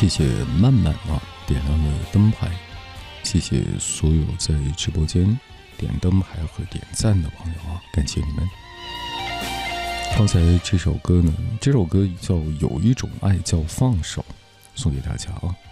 谢谢曼曼啊点亮了灯牌，谢谢所有在直播间点灯牌和点赞的朋友啊，感谢你们。刚才这首歌呢，这首歌叫《有一种爱叫放手》，送给大家啊。